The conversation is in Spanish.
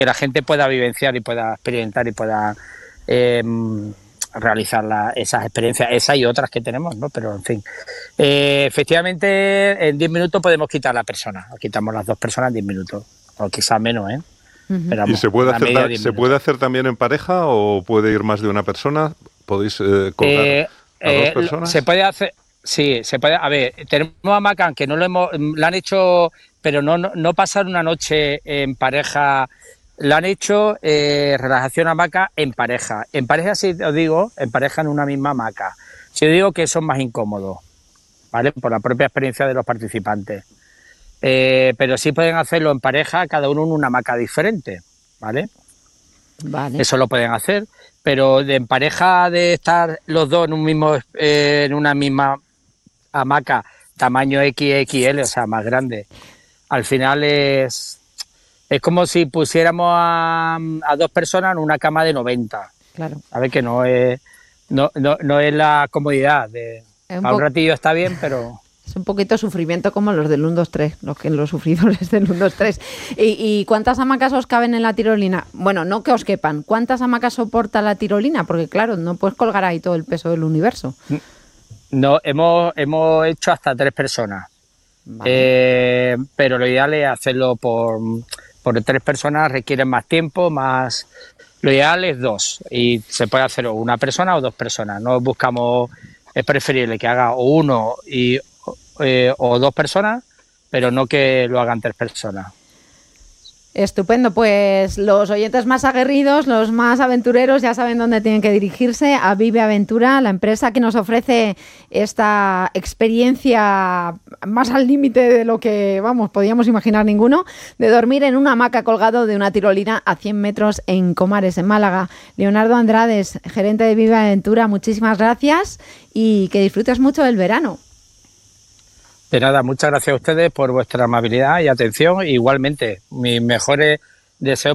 la gente pueda vivenciar y pueda experimentar y pueda realizar esas experiencias, esas y otras que tenemos, ¿no? Pero en fin, efectivamente en 10 minutos podemos quitar la persona, quitamos las 2 personas en 10 minutos, o quizás menos, ¿eh? Pero vamos, ¿Y se puede hacer también en pareja o puede ir más de una persona? ¿Podéis colgar a 2 personas? Se puede hacer, sí, se puede. A ver, tenemos hamacas que la han hecho, pero no pasar una noche en pareja. La han hecho relajación hamaca en pareja. En pareja, sí os digo, en pareja en una misma hamaca. Si os digo que son más incómodos, ¿vale? Por la propia experiencia de los participantes. Pero sí pueden hacerlo en pareja, cada uno en una hamaca diferente, ¿vale? Vale. Eso lo pueden hacer, pero en pareja de estar los dos en una misma hamaca, tamaño XXL, o sea, más grande, al final es como si pusiéramos a 2 personas en una cama de 90. Claro. A ver, que no es la comodidad. Para un ratillo está bien, pero... Es un poquito sufrimiento como los del 1, 2, 3, los sufridores del 1, 2, 3. ¿Y cuántas hamacas os caben en la tirolina? Bueno, no que os quepan. ¿Cuántas hamacas soporta la tirolina? Porque claro, no puedes colgar ahí todo el peso del universo. No, hemos hecho hasta 3 personas. Vale. Pero lo ideal es hacerlo por 3 personas, requieren más tiempo, más... Lo ideal es 2 y se puede hacer o una persona o 2 personas. No buscamos, es preferible que haga o 1 o 2 personas, pero no que lo hagan 3 personas. Estupendo, pues los oyentes más aguerridos, los más aventureros ya saben dónde tienen que dirigirse, a Vive Aventura, la empresa que nos ofrece esta experiencia más al límite de lo que, podíamos imaginar ninguno, de dormir en una hamaca colgado de una tirolina a 100 metros en Comares, en Málaga. Leonardo Andrades, gerente de Vive Aventura, muchísimas gracias y que disfrutes mucho del verano. De nada, muchas gracias a ustedes por vuestra amabilidad y atención. Igualmente, mis mejores deseos